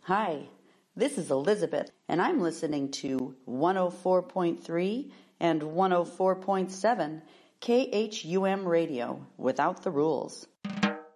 Hi, this is Elizabeth, and I'm listening to 104.3 and 104.7 KHUM Radio, Without the Rules.